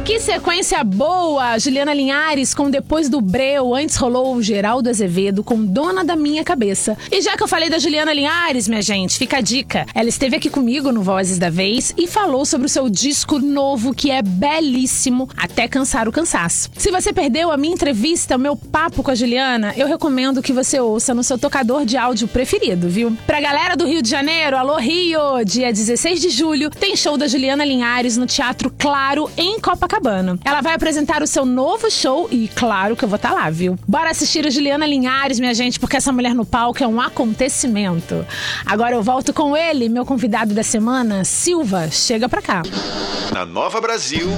Que sequência boa! Juliana Linhares com Depois do Breu. Antes rolou o Geraldo Azevedo com Dona da Minha Cabeça. E já que eu falei da Juliana Linhares, minha gente, fica a dica. Ela esteve aqui comigo no Vozes da Vez e falou sobre o seu disco novo, que é belíssimo, até cansar o cansaço. Se você perdeu a minha entrevista, o meu papo com a Juliana, eu recomendo que você ouça no seu tocador de áudio preferido, viu? Pra galera do Rio de Janeiro, alô Rio! Dia 16 de julho, tem show da Juliana Linhares no Teatro Claro, em Copacabana. Ela vai apresentar o seu novo show e claro que eu vou estar lá, viu? Bora assistir a Juliana Linhares, minha gente, porque essa mulher no palco é um acontecimento. Agora eu volto com ele, meu convidado da semana, Silva. Chega pra cá. Na Nova Brasil,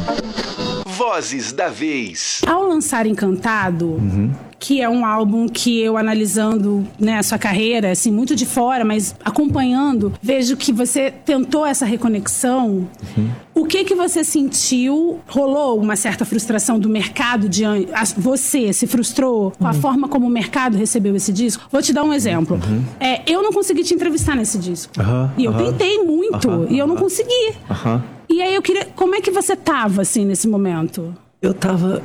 Vozes da Vez. Ao lançar Encantado, que é um álbum que eu analisando, né, a sua carreira, assim, muito de fora, mas acompanhando, vejo que você tentou essa reconexão. O que você sentiu? Rolou uma certa frustração do mercado você se frustrou com a forma como o mercado recebeu esse disco? Vou te dar um exemplo. Eu não consegui te entrevistar nesse disco. E eu tentei muito, e eu não consegui. E aí eu queria... Como é que você tava, assim, nesse momento? Eu tava...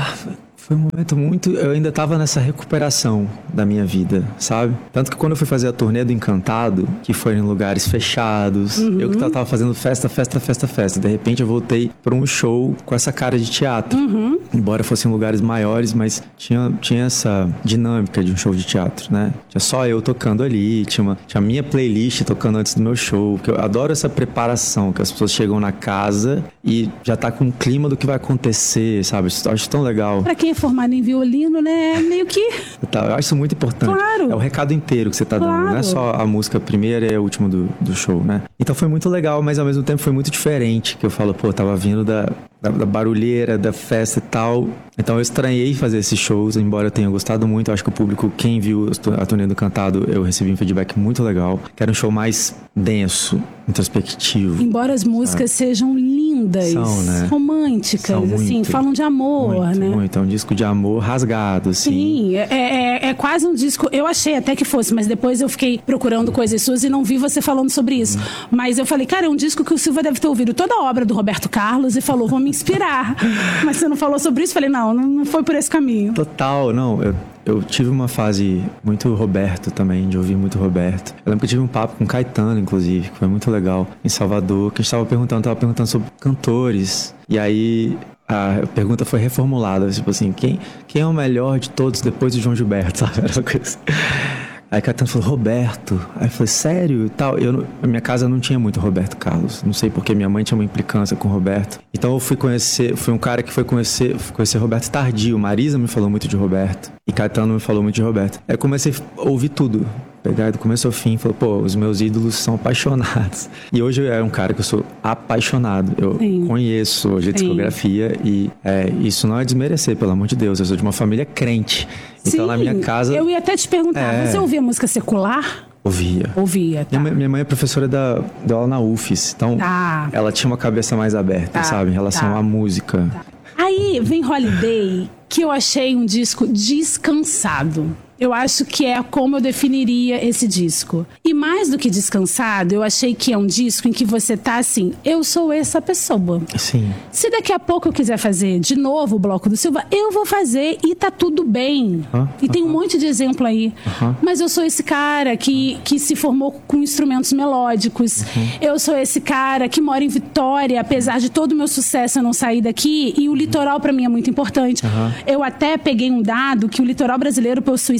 Foi um momento muito... Eu ainda tava nessa recuperação da minha vida, sabe? Tanto que quando eu fui fazer a turnê do Encantado, que foi em lugares fechados, eu que tava fazendo festa. De repente eu voltei pra um show com essa cara de teatro. Embora fossem lugares maiores, mas tinha essa dinâmica de um show de teatro, né? Tinha só eu tocando ali, tinha a minha playlist tocando antes do meu show. Porque eu adoro essa preparação, que as pessoas chegam na casa e já tá com o clima do que vai acontecer, sabe? Eu acho tão legal. Pra quem é formado em violino, né? Meio que... Eu acho isso muito importante. Claro. É o recado inteiro que você tá dando. Não é só a música primeira e a última do show, né? Então foi muito legal, mas ao mesmo tempo foi muito diferente. Que eu falo, pô, eu tava vindo da barulheira, da festa e tal. Então eu estranhei fazer esses shows, embora eu tenha gostado muito. Eu acho que o público, quem viu a turnê do Cantado, eu recebi um feedback muito legal. Que era um show mais denso, introspectivo. Embora as músicas sejam lindas, são, né? Românticas, são assim, muito, falam de amor, né? Muito, é um disco de amor rasgado, assim. Sim, é quase um disco... Eu achei até que fosse, mas depois eu fiquei procurando coisas suas e não vi você falando sobre isso. Mas eu falei, cara, é um disco que o Silva deve ter ouvido toda a obra do Roberto Carlos e falou, vou me inspirar. Mas você não falou sobre isso? Falei, não foi por esse caminho. Total, não. Eu tive uma fase muito Roberto também, de ouvir muito Roberto. Eu lembro que eu tive um papo com Caetano, inclusive, que foi muito legal, em Salvador, que a gente tava perguntando sobre cantores. E aí a pergunta foi reformulada, tipo assim, quem é o melhor de todos depois do João Gilberto, sabe? Era uma coisa... Aí Caetano falou, Roberto. Aí eu falei, sério? E tal. Na minha casa não tinha muito Roberto Carlos. Não sei porque minha mãe tinha uma implicância com o Roberto. Então eu fui um cara que foi conhecer Roberto tardio. Marisa me falou muito de Roberto. E Caetano me falou muito de Roberto. Aí eu comecei a ouvir tudo. Pegar do começo ao fim, falou, pô, os meus ídolos são apaixonados. E hoje é um cara que eu sou apaixonado. Eu conheço hoje a discografia e isso não é desmerecer, pelo amor de Deus. Eu sou de uma família crente. Então na minha casa... Eu ia até te perguntar, você ouvia música secular? Ouvia, tá. Minha mãe é professora deu aula na UFES, então ela tinha uma cabeça mais aberta, sabe, em relação à música. Aí vem Holiday, que eu achei um disco descansado. Eu acho que é como eu definiria esse disco. E mais do que descansado, eu achei que é um disco em que você tá assim, eu sou essa pessoa. Sim. Se daqui a pouco eu quiser fazer de novo o Bloco do Silva, eu vou fazer e tá tudo bem. E tem um monte de exemplo aí. Mas eu sou esse cara que se formou com instrumentos melódicos. Eu sou esse cara que mora em Vitória, apesar de todo o meu sucesso eu não sair daqui, e o litoral pra mim é muito importante. Eu até peguei um dado que o litoral brasileiro possui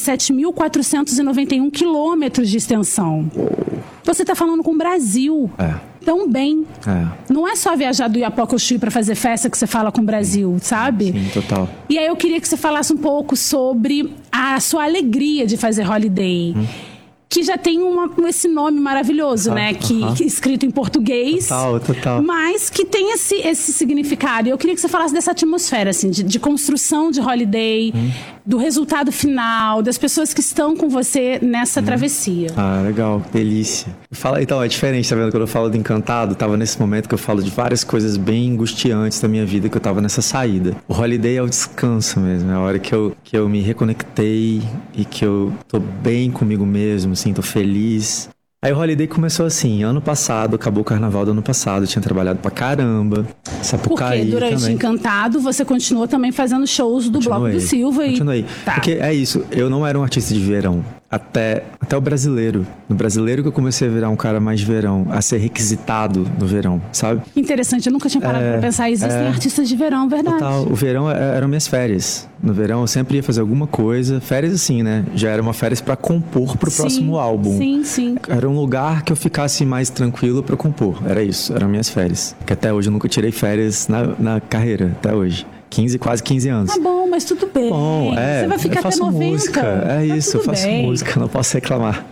7.491 quilômetros de extensão. Você está falando com o Brasil. Tão bem. Não é só viajar do Iapoca ao Chuí para fazer festa que você fala com o Brasil, sabe? Sim, total. E aí eu queria que você falasse um pouco sobre a sua alegria de fazer Holiday. Que já tem esse nome maravilhoso, né? Que escrito em português. Total. Mas que tem esse significado. E eu queria que você falasse dessa atmosfera, assim, de construção de Holiday, do resultado final, das pessoas que estão com você nessa travessia. Legal. Delícia. Então, é diferente, tá vendo? Quando eu falo de Encantado, tava nesse momento que eu falo de várias coisas bem angustiantes da minha vida, que eu tava nessa saída. O Holiday é o descanso mesmo. É a hora que eu me reconectei e que eu tô bem comigo mesmo, assim, tô feliz. Aí o Holiday começou assim, ano passado, acabou o carnaval do ano passado, eu tinha trabalhado pra caramba, Sapucaí Porque durante também. Encantado você continuou também fazendo shows do Bloco do Silva. Continuei. Tá. Porque é isso, eu não era um artista de verão. Até o brasileiro. No brasileiro que eu comecei a virar um cara mais de verão, a ser requisitado no verão, sabe? Interessante, eu nunca tinha parado pra pensar. Existem artistas de verão, verdade. Total, o verão eram minhas férias. No verão eu sempre ia fazer alguma coisa. Férias assim, né? Já era uma férias pra compor pro próximo álbum. Sim. Era um lugar que eu ficasse mais tranquilo pra compor. Era isso, eram minhas férias. Que até hoje eu nunca tirei férias na carreira, até hoje. Quase 15 anos. Tá bom, mas tudo bem. Bom, você vai ficar eu faço até 90. música. Tá Isso, eu tudo faço bem. música, não posso reclamar.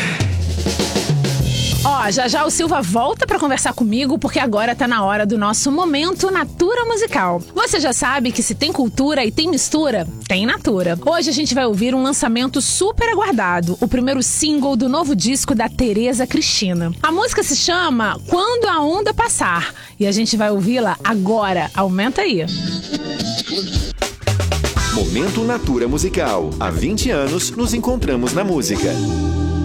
Ó, já o Silva volta pra conversar comigo, porque agora tá na hora do nosso Momento Natura Musical. Você já sabe que se tem cultura e tem mistura, tem Natura. Hoje a gente vai ouvir um lançamento super aguardado, o primeiro single do novo disco da Tereza Cristina. A música se chama Quando a Onda Passar, e a gente vai ouvi-la agora. Aumenta aí. Momento Natura Musical. Há 20 anos nos encontramos na música.